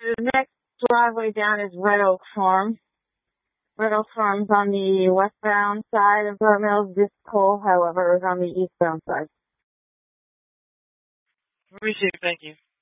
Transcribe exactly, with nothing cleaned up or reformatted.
The next driveway down is Red Oak Farm. Red Oak Farm's on the westbound side of Burt Mills. This pole, however, is on the eastbound side. Appreciate it. Thank you.